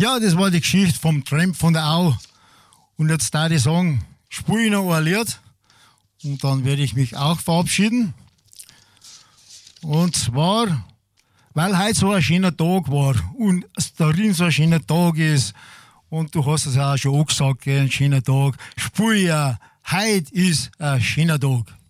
Ja, das war die Geschichte vom Tramp von der Au. Und jetzt darf ich sagen, spiele ich noch ein Lied und dann werde ich mich auch verabschieden. Und zwar, weil heute so ein schöner Tag war und es darin so ein schöner Tag ist und du hast es ja auch schon gesagt, ein schöner Tag, spiele ich, heute ist ein schöner Tag.